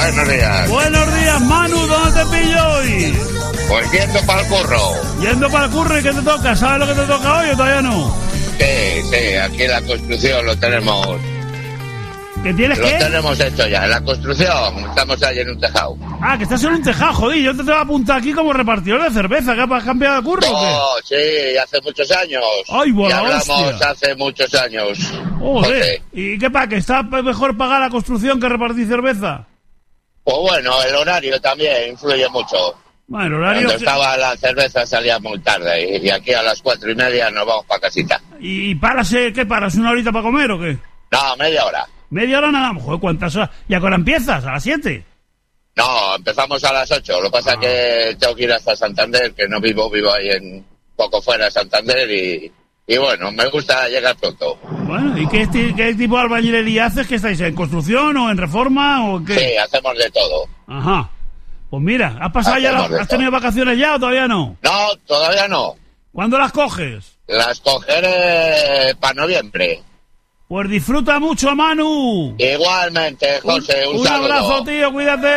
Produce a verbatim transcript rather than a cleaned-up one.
Buenos días. Buenos días, Manu, ¿dónde te pillo hoy? Pues yendo para el curro. Yendo para el curro, ¿y qué te toca? ¿Sabes lo que te toca hoy o todavía no? Sí, sí, aquí en la construcción lo tenemos. ¿Qué tienes Lo que? tenemos hecho ya, en la construcción. Estamos ahí en un tejado. Ah, que estás en un tejado, joder. Yo te tengo que apuntar aquí como repartidor de cerveza. ¿Que has cambiado de curro o qué? No, sí, hace muchos años. Ay, buena y hablamos hostia. hace muchos años. Joder. José. ¿Y qué pasa? ¿Que está mejor pagar la construcción que repartir cerveza? Pues bueno, el horario también influye mucho. Bueno, el horario... Cuando estaba la cerveza salía muy tarde y, y aquí a las cuatro y media nos vamos para casita. ¿Y paras, eh, qué paras? ¿Una horita para comer o qué? No, media hora. ¿Media hora nada más? Joder, ¿cuántas horas? ¿Y a qué hora empiezas? ¿A las siete? No, empezamos a las ocho. Lo que pasa es Ah. que tengo que ir hasta Santander, que no vivo, vivo ahí en poco fuera de Santander y, y bueno, me gusta llegar pronto. Bueno, ¿y qué, ti- qué tipo de albañilería haces? ¿Qué estáis? ¿En construcción o en reforma o qué? Sí, hacemos de todo. Ajá. Pues mira, ¿has pasado ya Hacemos la- de ¿Has tenido vacaciones ya o todavía no? No, todavía no. ¿Cuándo las coges? Las cogeré para noviembre. Pues disfruta mucho, Manu. Igualmente, José, un, un saludo. abrazo, tío, cuídate.